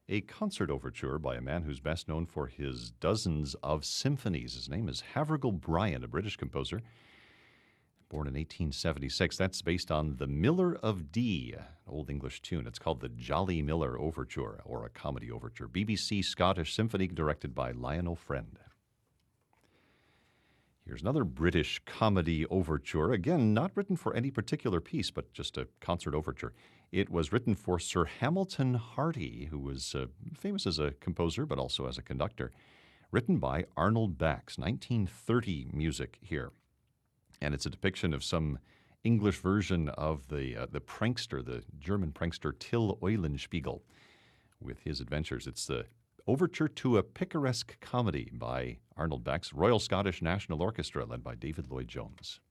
a concert overture by a man who's best known for his dozens of symphonies. His name is Havergal Brian, a British composer, born in 1876. That's based on The Miller of Dee, an Old English tune. It's called the Jolly Miller Overture, or a comedy overture. BBC Scottish Symphony, directed by Lionel Friend. Here's another British comedy overture, again, not written for any particular piece, but just a concert overture. It was written for Sir Hamilton Harty, who was famous as a composer, but also as a conductor. Written by Arnold Bax, 1930 music here. And it's a depiction of some English version of the prankster, the German prankster Till Eulenspiegel, with his adventures. It's the Overture to a Picaresque Comedy by Arnold Bax, Royal Scottish National Orchestra, led by David Lloyd-Jones.